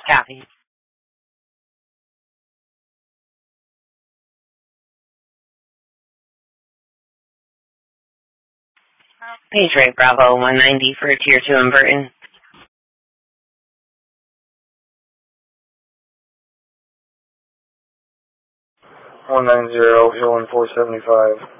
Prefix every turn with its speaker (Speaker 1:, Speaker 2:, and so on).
Speaker 1: Copy. Page rate Bravo 190 for Tier 2 in Burton.
Speaker 2: 190, Hill and 475.